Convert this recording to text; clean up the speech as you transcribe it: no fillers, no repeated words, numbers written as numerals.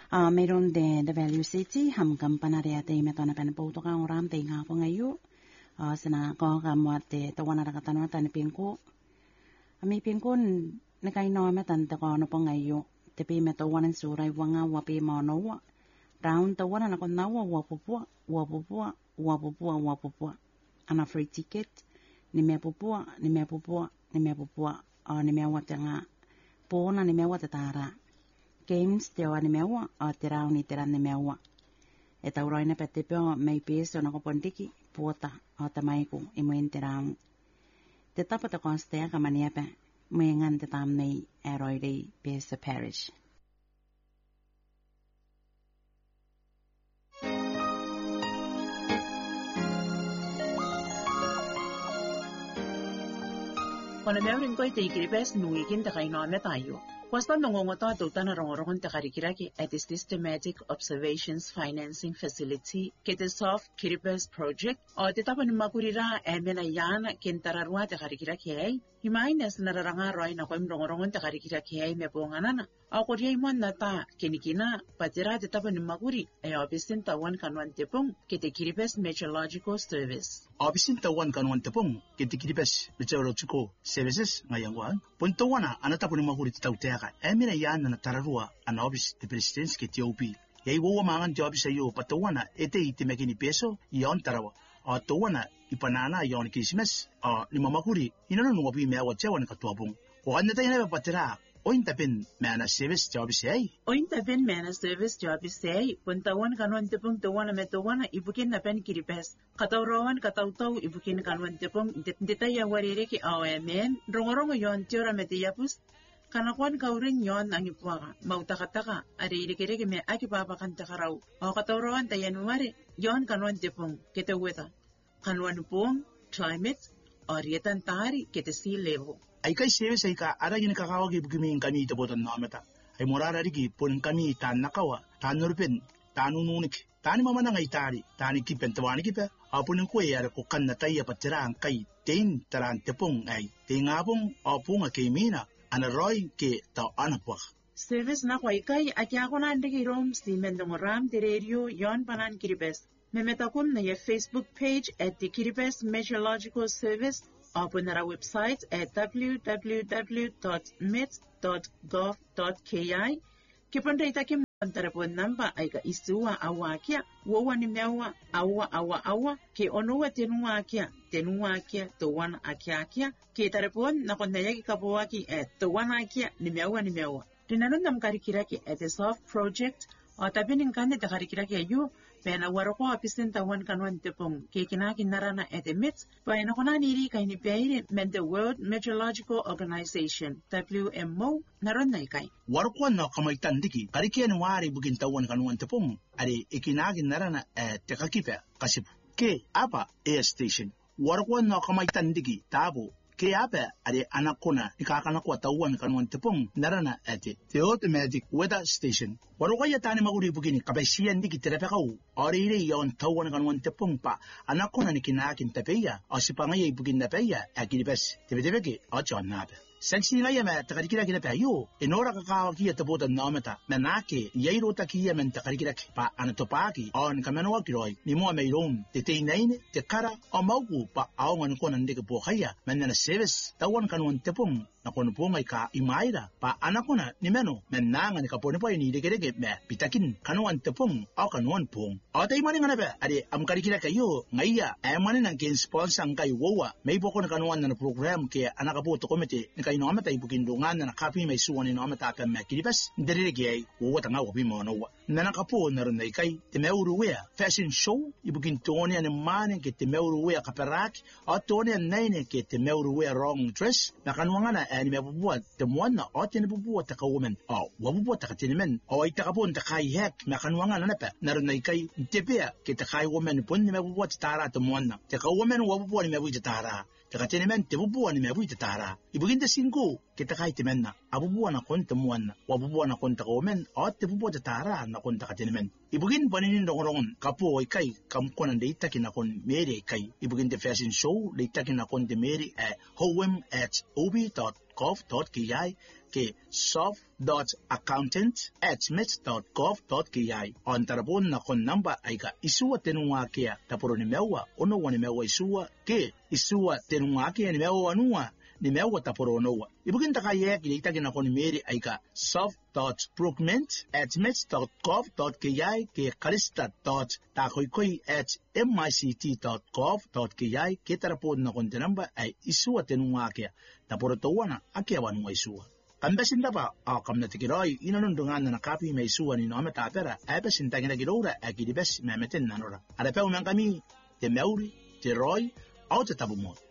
Meron de Value City ham kampanarea te metona pen puto ka oram te nga po ngayo. Sana ko kamwat te tawana ra katano tan pingko. Ami pingko na kay no metan te ko no po ngayo. Te pi meto wanan suray wanga wapi mo no. Round tawana na ko nawa wapupua. Ana free ticket ni me pupua. Ni me wata nga pona ni me wata tara. Games te wa ni mewa o te rau ni te ran ni mewa. E tau roi na pete peo mei peso na kopondiki puota o te maiku i muen te rau. Te tapa te konstea ka maniape mui ngan te tam nei e roi rei peso parish. Kona meurin koi te ikiripes nuikin te kainoa me tayo. Wasta nongongoto atutana rongorongon te karikiraki at the Systematic Observations Financing Facility ke te Soft Kiribati Project o te tapa ni makurira e mena yana kentararua te karikiraki ai. Himaines nararanga roi na koim rongorongon te karikiraki ai me ponganana. O koria imuan na ta kenikina patira te tapa ni makuri e opisin tawan kanuan tepong ke te Kiribati Meteorological Service. Opisin tawan kanuan tepong ke te Kiribati Meteorological Services ngayangwan. Puntawana anatapo ni makuri te tautea Emina yana na tararua ana obis te presidents ke te OP. Yai wowa mangan te obis ayo patawana ete I te mekini peso I on tarawa. O tawana I panana I on Christmas o ni mamakuri inano nungopi mea wa tewa na katuabung. O ane tayo na patira ointa pen meana service te obis ai. Ointa pen meana service te obis ai. Puntawan kanuan tepong tawana me tawana ibukin na pen kiripes. Katawrawan katautaw ibukin kanuan tepong detaya waririki awemen. Rongorongo yon teora me te yapus. Kanakuan kaurin yon ang ipuaka, mautakataka, aririkiriki me akipapakan takarau. O katawrawan tayanuari, yon kanuan tepong, kete weta. Kanuan pong, climate, o rietan tari, kete sea level. Ay kay service ay ka, aragin kakawag ibugiming kami itabotan namata. Ay morarariki, pun kami tan nakawa, tan nurpin, tan ununik, tani mamana ngay tari, tani kipen tawani kipe, apunin ko ay arakukan na tayo patirang kay, tin taran tepong ay, tingabong, apunga kay mina, ana roi ke tau anapwak. Service na kwa ikay at yako na andiki rom si Mendongoram te radio yon panan Kiribati. Memetakum na ye Facebook page at the Kiribati Meteorological Service open na our website at www.met.gov.ki. Kipunta itakim antarapon namba ay ka isuwa awakia wawa ni mewa awa ke onuwa tenuwa akia towan akia ke tarapon na kondayaki kapowaki towan akia ni mewa tinanong nam karikiraki at the Soft Project o tabining kande ta karikiraki ayu pena waroko apisin tawan kanuan tepong ke kinakin narana at the MIT pena kona niri kay ni peire men the World Meteorological Organization WMO naron na ikay. Waroko na kamaitan diki karikian wari bugin tawan kanuan tepong ari ikinakin narana at te kakipe kasipu ke apa air station waroko na kamaitan diki tabo ke apa ari anakona ikakanakuwa tawan kanuan tepong narana ate the automatic weather station waroko ya tani maguri bugini kabaisian diki terepekau orire yon tawan kanuan tepong pa anakona ni kinakin tepeya asipangay bugin napeya akiribes tebetebeke acho nabe Saksi ngaya me takarikira kina pa yo enora kakao kia tabuta namata menake yairo takia men takarikira pa anatopaki on kameno kiroi ni mo meirom te teinaine te kara o mauku pa aongan ko nan deke pokaya menna service tawan kanun tepong na kono pongai ka imaira pa anakona ni meno menanga ni kapone pa ni deke me pitakin kanuan tepong au kanuan pong o tai mani ngana ba ari am karikira kayo ngaya amani nang kin sponsor kai wowa may poko na kanuan na program ke anakapo to komite kay nomata ibukindungan na nakapi may suwan ni nomata ka makiribas diririgay uwa tanga wapi mo no na nakapo na ron na ikay timeuruwea fashion show ibukintoni an mane ke timeuruwea kaperak o toni an naine ke timeuruwea wrong dress na kanuanga na ani mabubuat temwana o tinibubuat taka woman o wabubuat taka tinimen o ay takapon takay hek na kanuanga na napa na ron na ikay tepea ke takay woman pun ni mabubuat tara temwana taka woman wabubuat ni mabubuat tara taka tinimen tibubuat ni mabubuat tara ibukinta singko kita kahit timenna abubuan na kon temuan wabubuan na kon takomen at tibubuan tara na kon takatimen ibugin paninin rongorongon kapo ikay kamkon ang deitakin na kon meri ikay ibugin the fashion show deitakin na kon de meri howem@ob.com met.gov.ki ke soft.accountant@met.gov.ki on tarapon na kon namba ay ka isua tenunga kia tapuro ni mewa ono wani mewa isua ke isua tenunga kia ni mewa anua ni mewa tapuro onowa. Ibugin taka yek ni itagin ako ni Mary ay ka soft.procurement@met.gov.ki ke kalista.takoykoi@mict.gov.ki ke tarapon na kon tenamba ay isua tenunga kia tapuro tawana akia wanunga isua. Kambesin dapa kam na tikiroi inanundungan na nakapi may isua ni noame tapera ay besin tangina gilora ay kilibes memetin nanora. Ada pe umang kami te Meuri te Roy au te Tabumot.